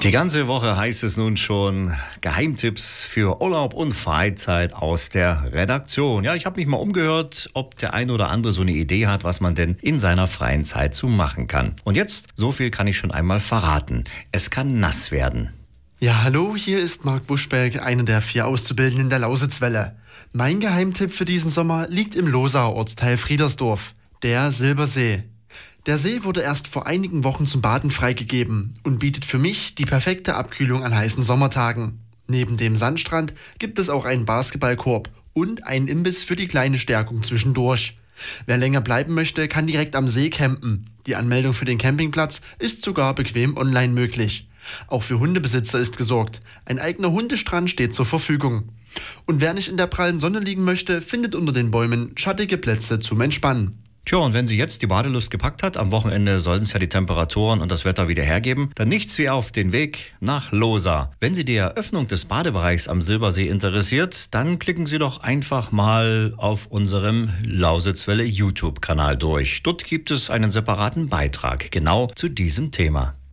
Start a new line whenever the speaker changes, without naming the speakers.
Die ganze Woche heißt es nun schon Geheimtipps für Urlaub und Freizeit aus der Redaktion. Ja, ich habe mich mal umgehört, ob der ein oder andere so eine Idee hat, was man denn in seiner freien Zeit so machen kann. Und jetzt, so viel kann ich schon einmal verraten. Es kann nass werden.
Ja, hallo, hier ist Marc Buschberg, einer der 4 Auszubildenden der Lausitzwelle. Mein Geheimtipp für diesen Sommer liegt im Losauer Ortsteil Friedersdorf, der Silbersee. Der See wurde erst vor einigen Wochen zum Baden freigegeben und bietet für mich die perfekte Abkühlung an heißen Sommertagen. Neben dem Sandstrand gibt es auch einen Basketballkorb und einen Imbiss für die kleine Stärkung zwischendurch. Wer länger bleiben möchte, kann direkt am See campen. Die Anmeldung für den Campingplatz ist sogar bequem online möglich. Auch für Hundebesitzer ist gesorgt. Ein eigener Hundestrand steht zur Verfügung. Und wer nicht in der prallen Sonne liegen möchte, findet unter den Bäumen schattige Plätze zum Entspannen.
Tja, und wenn sie jetzt die Badelust gepackt hat, am Wochenende sollen es ja die Temperaturen und das Wetter wieder hergeben, dann nichts wie auf den Weg nach Losa. Wenn Sie die Eröffnung des Badebereichs am Silbersee interessiert, dann klicken Sie doch einfach mal auf unserem Lausitzwelle YouTube-Kanal durch. Dort gibt es einen separaten Beitrag genau zu diesem Thema.